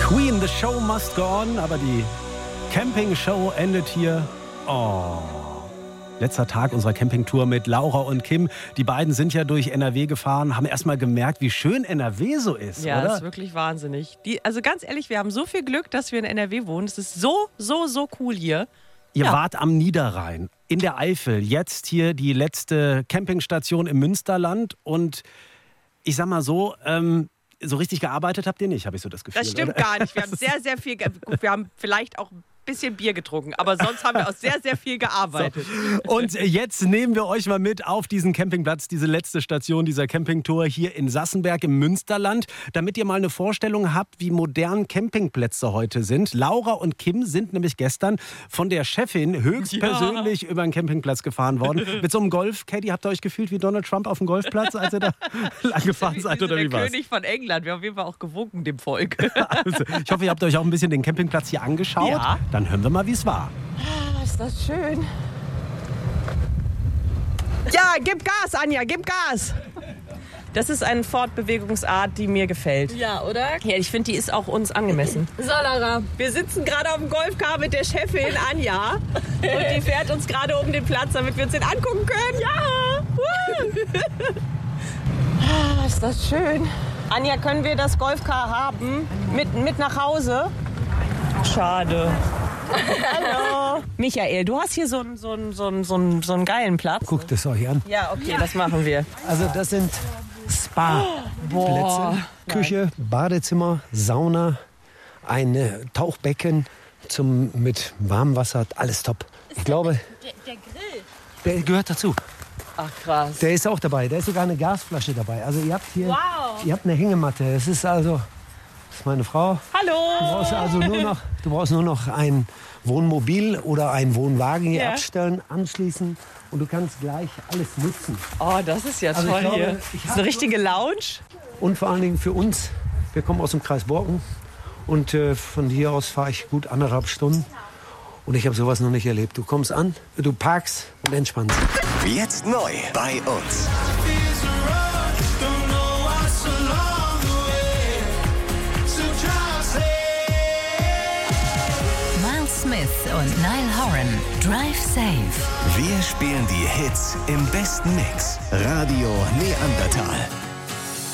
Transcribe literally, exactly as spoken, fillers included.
Queen, the show must go on, aber die Camping-Show endet hier. Oh. Letzter Tag unserer Campingtour mit Laura und Kim. Die beiden sind ja durch N R W gefahren, haben erst mal gemerkt, wie schön N R W so ist, ja, oder? Ja, das ist wirklich wahnsinnig. Die, also ganz ehrlich, wir haben so viel Glück, dass wir in N R W wohnen. Es ist so, so, so cool hier. Ihr ja. wart am Niederrhein, in der Eifel. Jetzt hier die letzte Campingstation im Münsterland. Und ich sag mal so, ähm, so richtig gearbeitet habt ihr nicht, habe ich so das Gefühl. Das stimmt oder? gar nicht. Wir haben sehr, sehr viel, ge- gut, wir haben vielleicht auch ein bisschen Bier getrunken, aber sonst haben wir auch sehr, sehr viel gearbeitet. So. Und jetzt nehmen wir euch mal mit auf diesen Campingplatz, diese letzte Station dieser Campingtour hier in Sassenberg im Münsterland, damit ihr mal eine Vorstellung habt, wie modern Campingplätze heute sind. Laura und Kim sind nämlich gestern von der Chefin höchstpersönlich ja. über den Campingplatz gefahren worden. Mit so einem Golf-Caddy habt ihr euch gefühlt wie Donald Trump auf dem Golfplatz, als ihr da lang gefahren seid, oder wie war's? Der König von England, wir haben auf jeden Fall auch gewunken dem Volk. Also, ich hoffe, ihr habt euch auch ein bisschen den Campingplatz hier angeschaut. Ja. Dann hören wir mal, wie es war. Ah, ist das schön. Ja, gib Gas, Anja, gib Gas. Das ist eine Fortbewegungsart, die mir gefällt. Ja, oder? Ja, ich finde, die ist auch uns angemessen. So, Lara. Wir sitzen gerade auf dem Golfcar mit der Chefin Anja und die fährt uns gerade um den Platz, damit wir uns den angucken können. Ja! Ah, ist das schön. Anja, können wir das Golfcar haben? Mit, mit nach Hause? Schade. Hallo. Michael, du hast hier so einen so einen, so einen, so einen, so einen geilen Platz. Guckt es euch an. Ja, okay, ja. Das machen wir. Also das sind Spa-Plätze. Küche, Badezimmer, Sauna, ein äh, Tauchbecken zum, mit Warmwasser, alles top. Ich glaube, der, der Grill. Der gehört dazu. Ach krass. Der ist auch dabei. Da ist sogar eine Gasflasche dabei. Also ihr habt hier, wow. ihr habt eine Hängematte. Es ist also, das ist meine Frau. Hallo. Du brauchst also nur noch, du brauchst nur noch ein Wohnmobil oder einen Wohnwagen hier ja. abstellen, anschließen und du kannst gleich alles nutzen. Oh, das ist ja Also toll ich glaube, hier. ich Das ist eine richtige Lounge. Und vor allen Dingen für uns, wir kommen aus dem Kreis Borken und äh, von hier aus fahre ich gut anderthalb Stunden. Und ich habe sowas noch nicht erlebt. Du kommst an, du parkst und entspannst. Jetzt neu bei uns. Miles Smith und Niall Horan, Drive Safe. Wir spielen die Hits im besten Mix. Radio Neandertal.